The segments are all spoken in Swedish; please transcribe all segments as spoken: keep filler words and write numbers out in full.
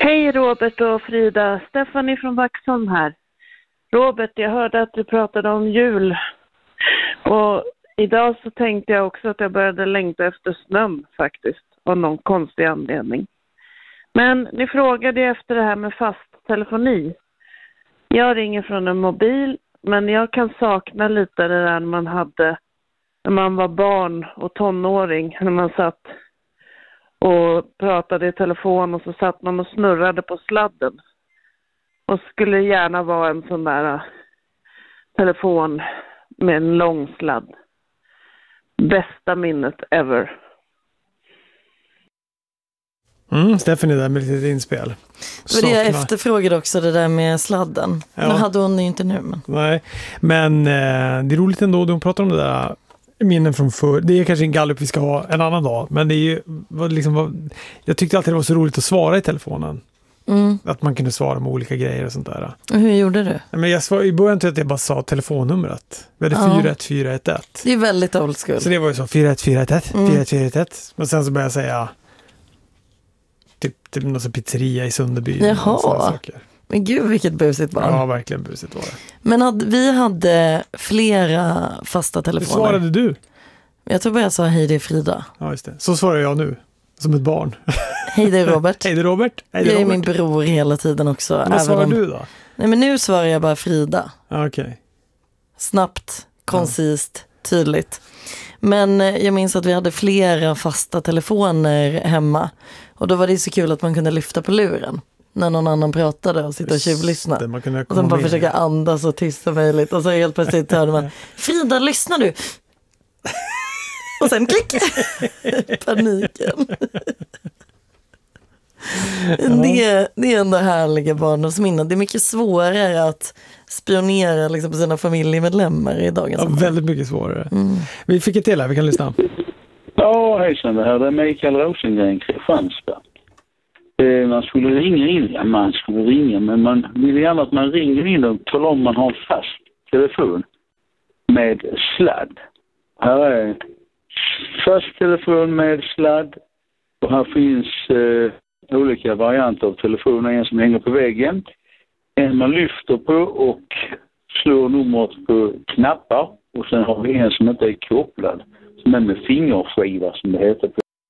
Hej Robert och Frida, Stephanie från Vaxholm här. Robert, jag hörde att du pratade om jul. Och idag så tänkte jag också att jag började längta efter snön faktiskt. Av någon konstig anledning. Men ni frågade efter det här med fast telefoni. Jag ringer från en mobil, men jag kan sakna lite det där man hade när man var barn och tonåring. När man satt och pratade i telefon och så satt man och snurrade på sladden. Och skulle gärna vara en sån där uh, telefon med en lång sladd. Bästa minnet ever. Mm, Stephanie där med lite inspel. Det var det jag efterfrågade också, det där med sladden. Ja. Men hade hon ju inte nu. Men. Nej, men eh, det är roligt ändå. De pratar om det där minnen från förr. Det är kanske en gallup vi ska ha en annan dag. Men det är ju var liksom, var, jag tyckte alltid det var så roligt att svara i telefonen. Mm. Att man kunde svara med olika grejer och sånt där. Och hur gjorde du? Men jag svar, i början till att jag bara sa telefonnumret. Vi hade ja. fyra ett fyra ett ett. Det är väldigt old school. Så det var ju så fyra ett fyra ett ett, mm. fyra ett fyra ett ett. Men sen så började jag säga typ, typ någon sån pizzeria i Sunderby. Jaha. Men gud, vilket busigt barn. Ja, verkligen busigt var det. Men hade, vi hade flera fasta telefoner. Hur svarade du? Jag tror bara jag sa hej, det är Frida. Ja, just det. Så svarar jag nu. Som ett barn. Hej, det är Robert. Hej, det är Robert. Hej, det är jag är Robert. min bror hela tiden också. Men vad svarar om... du då? Nej, men nu svarar jag bara Frida. Okej. Okay. Snabbt, koncist, ja. Tydligt. Men jag minns att vi hade flera fasta telefoner hemma. Och då var det så kul att man kunde lyfta på luren när någon annan pratade och sitta och tjuvlyssna. Det, man kunde och sen bara försöka andas och tyst som möjligt. Och så helt plötsligt hörde man, Frida, lyssnar du? Och sen klick. Paniken. Ja. Det, det är ändå härliga barndomsminnen. Det är mycket svårare att spionera liksom, på sina familjemedlemmar i dagens ja, väldigt mycket svårare. Mm. Vi fick ett till här, vi kan lyssna. Ja, hejsan, det här är Mikael Rosengren, Kristianstad. Eh, man skulle ringa in, ja man skulle ringa, men man vill gärna att man ringer in och talar om man har en fast telefon med sladd. Här är fast telefon med sladd och här finns eh, olika varianter av telefoner. En som hänger på väggen, en man lyfter på och slår numret på knappar och sen har vi en som inte är kopplad. Men med fingerskiva som det heter.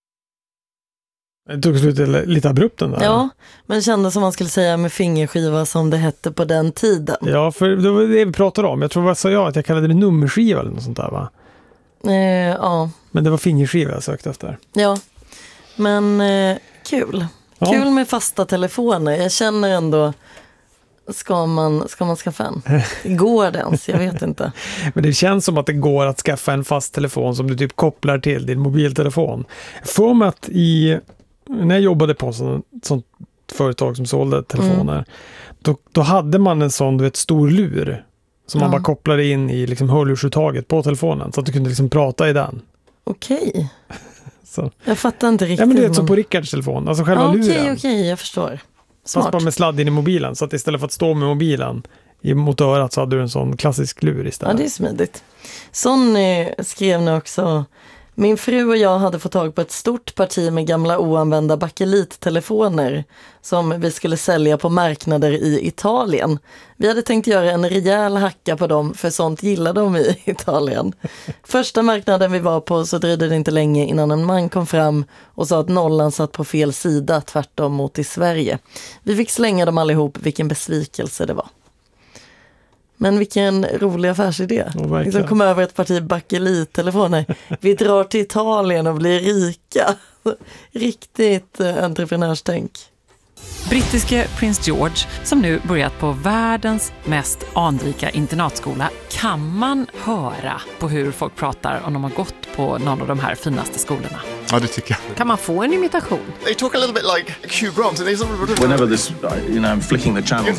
Det tog slut lite abrupt den där. Ja, men kändes som man skulle säga med fingerskiva som det hette på den tiden. Ja, för det var det vi pratade om. Jag tror vad sa jag att jag kallade det nummerskiva eller något sånt där, va? Eh, ja. Men det var fingerskiva jag sökte efter. Ja, men eh, kul. Ja. Kul med fasta telefoner. Jag känner ändå... Ska man, ska man skaffa en? Går det ens? Jag vet inte. Men det känns som att det går att skaffa en fast telefon som du typ kopplar till din mobiltelefon. För mig att i, när jag jobbade på ett sånt, sånt företag som sålde telefoner, mm. då, då hade man en sån, du vet, stor lur som ja. man bara kopplade in i liksom hörlursuttaget på telefonen så att du kunde liksom prata i den. Okej. Så. Jag fattar inte riktigt. Ja, men det är som på Rickards telefon, alltså själva ja, okay, luren. Okej, okej, jag förstår. Smart. Fast bara med sladd in i mobilen. Så att istället för att stå med mobilen mot örat så hade du en sån klassisk lur istället. Ja, det är smidigt. Sonny skrev nu också: min fru och jag hade fått tag på ett stort parti med gamla oanvända bakelittelefoner som vi skulle sälja på marknader i Italien. Vi hade tänkt göra en rejäl hacka på dem, för sånt gillar de i Italien. Första marknaden vi var på så dröjde det inte länge innan en man kom fram och sa att nollan satt på fel sida, tvärtom mot i Sverige. Vi fick slänga dem allihop, vilken besvikelse det var. Men vilken rolig affärsidé. Oh, liksom kom över ett parti bakelittelefoner. Vi drar till Italien och blir rika. Riktigt eh, entreprenörstänk. Brittiske prins George, som nu börjat på världens mest anrika internatskola, kan man höra på hur folk pratar om de har gått på någon av de här finaste skolorna. Ja, det tycker jag. Kan man få en imitation? They talk a little bit like Hugh Grant. And he's... Whenever this, you know, I'm flicking the channels.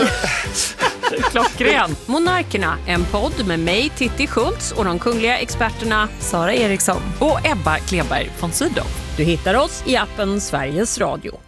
Klockren. Monarkerna, en podd med mig, Titti Schultz, och de kungliga experterna Sara Eriksson och Ebba Kleberg von Sydow. Du hittar oss i appen Sveriges Radio.